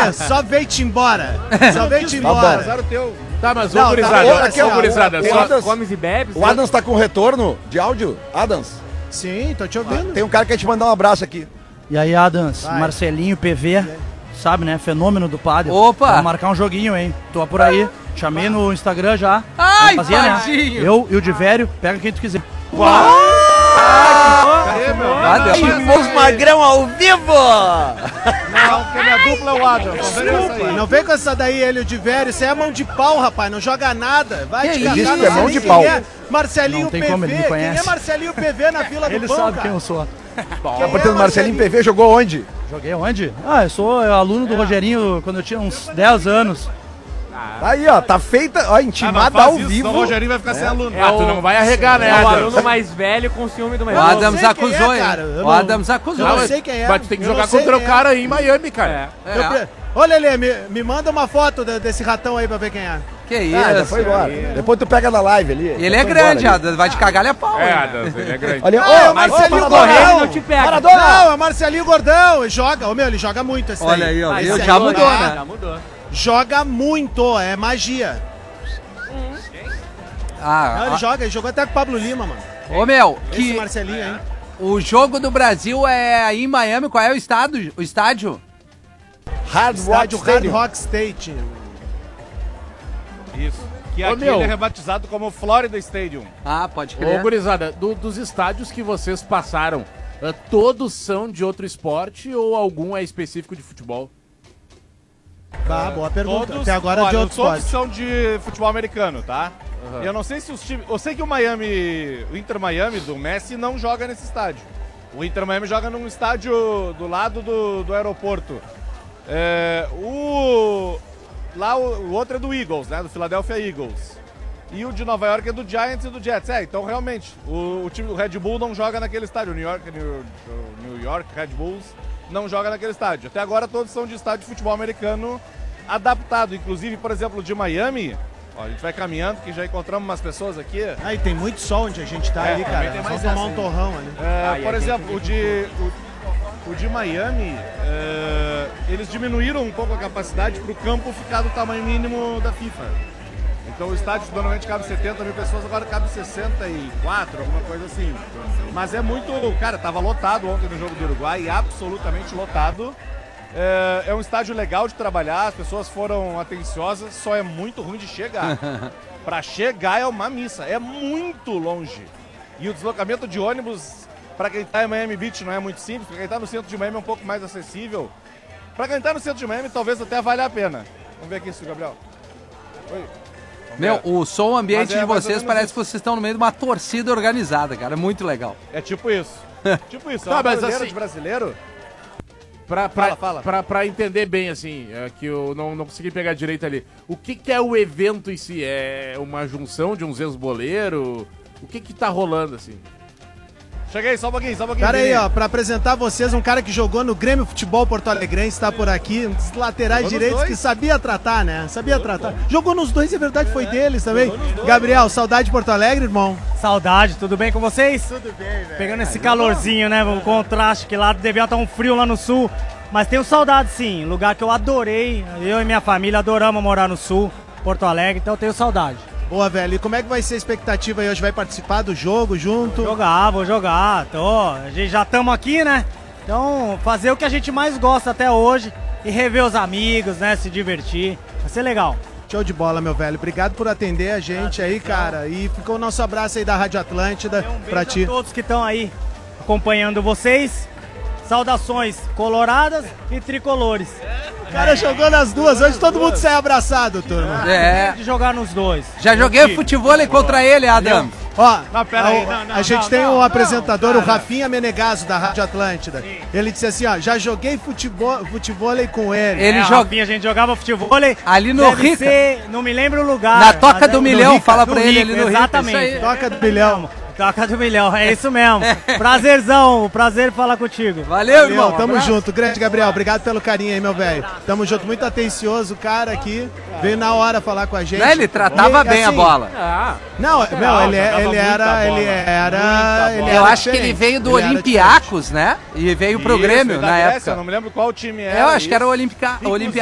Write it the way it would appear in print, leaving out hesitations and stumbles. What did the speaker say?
Lelê, só veio-te embora. Só veio-te embora. Azar o teu. Tá, mas Não, ô, gurizada, aqui, ó, gurizada, o só... Adams- Comes e bebes. O Adams tá com retorno de áudio? Adams, Sim, tô te ouvindo. tem um cara que quer te mandar um abraço aqui. E aí, Adams, Vai. Marcelinho, PV, sabe, né? Fenômeno do padre. Opa! Vamos marcar um joguinho, hein? Tô por aí. Chamei no Instagram já. Ai, Vamos fazer, né? tadinho! Eu e o Divério, pega quem tu quiser. Os magrão ao vivo! Não, porque minha dupla é o Adam. Desculpa, não vem com essa daí, ele, o Divério. Isso aí é mão de pau, rapaz. Não joga nada. Vai Que te isso? cagar, Diz não que é sei mão nem de quem pau. é. Marcelinho Não tem PV. como, ele me Quem conhece. é Marcelinho PV na fila do Ele pão, sabe cara? quem eu sou. Tá portando Marcelinho PV, jogou onde? Joguei onde? Ah, eu sou aluno do Rogerinho quando eu tinha uns 10 anos. Aí, ó, tá feita, ó, intimada ao vivo. O Rogerinho vai ficar sem aluno. Ah, tu não vai arregar, né, É o Adams? aluno mais velho com ciúme do mais O novo. Adams sei quem acusou, é, hein? cara. Eu O não- Adams acusou. Eu não hein? sei quem é. Mas tu tem que Eu não jogar sei contra o quem é. cara aí em Miami, cara. Ô, Lelê, me manda uma foto desse ratão aí pra ver quem é. Que Ah, já isso? foi embora. Depois tu pega na live ali. Ele é Foi grande, embora ali. Adams. Vai te cagar, ele é pau. É, hein? Adams, ele é grande. Olha, Ah, é o ó, Marcelinho correndo Gordão. não te pega. Maradona! Não, é o Marcelinho Gordão. Ele joga. Ô, meu, ele joga muito esse Olha daí. aí, ó. Ah, viu? esse Já aí mudou, né? né? Já mudou. Joga muito, é magia. Não, Ah, ele joga, ele jogou até com o Pablo Lima, mano. ô meu, Esse que Marcelinho aí. o jogo do Brasil é aí em Miami. Qual é o estádio? Hard Rock Estádio Hard Stadium. Rock State. Isso. Que Ô, aqui meu. ele é rebatizado como Florida Stadium. Ah, pode Ô, crer. gurizada, dos estádios que vocês passaram, todos são de outro esporte ou algum é específico de futebol? Ah, boa pergunta. Todos, Até agora olha, de outro todos esporte. são de futebol americano, tá? Eu não sei se os times... Eu sei que o Inter Miami do Messi não joga nesse estádio. O Inter Miami joga num estádio do lado do aeroporto. Lá o outro é do Eagles, né? Do Philadelphia Eagles. E o de Nova York é do Giants e do Jets. Então realmente, o time do Red Bull não joga naquele estádio. O New York Red Bulls não joga naquele estádio. Até agora todos são de estádio de futebol americano adaptado. Inclusive, por exemplo, o de Miami. Ó, a gente vai caminhando, que já encontramos umas pessoas aqui. Aí tem muito sol onde a gente tá ali, também cara. tem Só mais tomar essa, um né? torrão ali. Por exemplo, o de Miami, eles diminuíram um pouco a capacidade para o campo ficar do tamanho mínimo da FIFA. Então o estádio normalmente cabe 70 mil pessoas, agora cabe 64, alguma coisa assim. Mas é muito... Cara, tava lotado ontem no jogo do Uruguai, absolutamente lotado. É um estádio legal de trabalhar, as pessoas foram atenciosas, só é muito ruim de chegar. Para chegar é uma missa, é muito longe. E o deslocamento de ônibus, para quem tá em Miami Beach, não é muito simples, para quem tá no centro de Miami é um pouco mais acessível. Para quem tá no centro de Miami, talvez até valha a pena. Vamos ver aqui isso, Gabriel. Oi. Vamos Meu, ver. o som ambiente Mas é de mais ou vocês menos parece isso. que vocês estão no meio de uma torcida organizada, cara. É muito legal. É tipo isso. Tipo isso. Tá, É uma mas barulheira assim- de brasileiro. Pra Fala. pra entender bem, assim, que eu não consegui pegar direito ali. O que é o evento em si? É uma junção de uns ex-boleiros? O que tá rolando, assim? Cheguei, só um pouquinho. Cara aí, Vini. ó, pra apresentar vocês, um cara que jogou no Grêmio Futebol Porto Alegrense, tá por aqui, um dos laterais Jogou nos direitos dois? que sabia tratar, né? Sabia tratar. Jogou nos dois, é verdade, foi deles também. Gabriel, saudade de Porto Alegre, irmão? Saudade, tudo bem com vocês? Tudo bem, velho. Pegando esse calorzinho, né? O contraste que lá devia estar um frio lá no sul. Mas tenho saudade sim, lugar que eu adorei. Eu e minha família adoramos morar no sul, Porto Alegre, então eu tenho saudade. Boa, velho. E como é que vai ser a expectativa aí hoje? Vai participar do jogo junto? Vou jogar. A gente já estamos aqui, né? Então, fazer o que a gente mais gosta até hoje e rever os amigos, né? Se divertir. Vai ser legal. Show de bola, meu velho. Obrigado por atender a gente aí, cara. E ficou o nosso abraço aí da Rádio Atlântida pra ti. A todos que estão aí acompanhando vocês. Saudações coloradas e tricolores. O cara jogou nas duas. Hoje todo mundo sai abraçado, turma. É. De jogar nos dois. Já joguei futebol contra ele, Adam. Ó, Não, pera aí. a gente tem um apresentador, o Rafinha Menegaso, da Rádio Atlântida. Ele disse assim, ó, já joguei futebol com ele. Ele É, joga Rafinha, a gente jogava futebol ali no deve Rica. ser, não me lembro o lugar. Na Toca mas do é- Milhão, Rica, fala no pra ele Rica, ali no Rica. exatamente. Isso aí. Toca do bilhão. Toca do Milhão, é isso mesmo. Prazerzão, prazer falar contigo. Valeu, irmão. Valeu, tamo junto. Grande Gabriel, obrigado pelo carinho aí, meu velho. Tamo junto, muito atencioso, o cara aqui. Veio na hora falar com a gente. Não, ele tratava E, bem a assim, bola. Não, meu, ele Eu acho que ele veio do Olympiacos, né? E veio pro Grêmio na Eu época. não me lembro qual time era. Eu acho que era o isso. Olympiacos.